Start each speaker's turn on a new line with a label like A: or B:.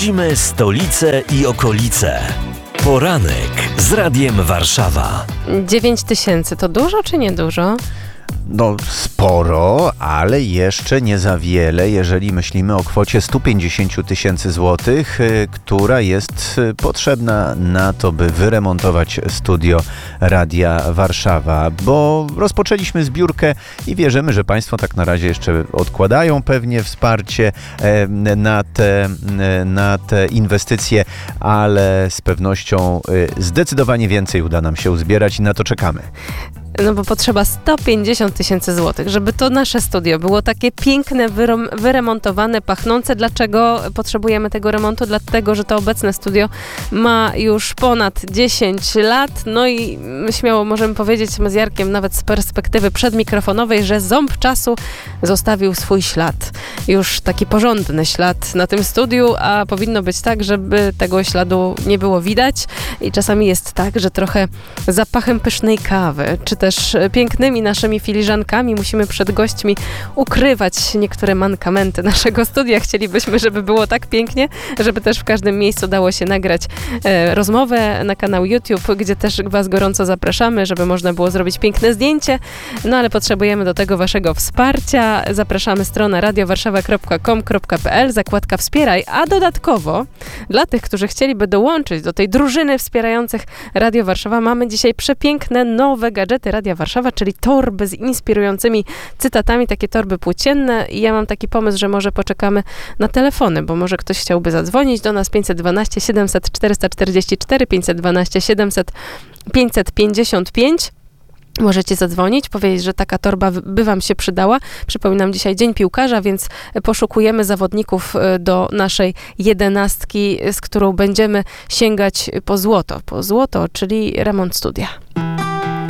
A: Odwiedzimy stolicę i okolice. Poranek z Radiem Warszawa.
B: 9 000 to dużo czy niedużo?
C: No sporo, ale jeszcze nie za wiele, jeżeli myślimy o kwocie 150 000 złotych, która jest potrzebna na to, by wyremontować studio Radia Warszawa, bo rozpoczęliśmy zbiórkę i wierzymy, że Państwo tak na razie jeszcze odkładają pewnie wsparcie na te inwestycje, ale z pewnością zdecydowanie więcej uda nam się uzbierać i na to czekamy.
B: No bo potrzeba 150 000 złotych, żeby to nasze studio było takie piękne, wyremontowane, pachnące. Dlaczego potrzebujemy tego remontu? Dlatego, że to obecne studio ma już ponad 10 lat. No i śmiało możemy powiedzieć z Jarkiem, nawet z perspektywy przedmikrofonowej, że ząb czasu zostawił swój ślad. Już taki porządny ślad na tym studiu, a powinno być tak, żeby tego śladu nie było widać. I czasami jest tak, że trochę zapachem pysznej kawy, czy też pięknymi naszymi filiżankami musimy przed gośćmi ukrywać niektóre mankamenty naszego studia. Chcielibyśmy, żeby było tak pięknie, żeby też w każdym miejscu dało się nagrać rozmowę na kanał YouTube, gdzie też Was gorąco zapraszamy, żeby można było zrobić piękne zdjęcie. No ale potrzebujemy do tego Waszego wsparcia. Zapraszamy stronę radiowarszawa.com.pl, zakładka Wspieraj, a dodatkowo dla tych, którzy chcieliby dołączyć do tej drużyny wspierających Radio Warszawa, mamy dzisiaj przepiękne, nowe gadżety Radia Warszawa, czyli torby z inspirującymi cytatami, takie torby płócienne. I ja mam taki pomysł, że może poczekamy na telefony, bo może ktoś chciałby zadzwonić do nas 512 700 444, 512 700 555. Możecie zadzwonić, powiedzieć, że taka torba by Wam się przydała. Przypominam, dzisiaj Dzień Piłkarza, więc poszukujemy zawodników do naszej 11, z którą będziemy sięgać po złoto. Po złoto, czyli remont studia.